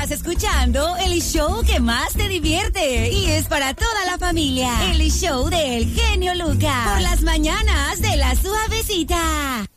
Estás escuchando el show que más te divierte y es para toda la familia. El show del genio Lucas. Por las mañanas de La Suavecita.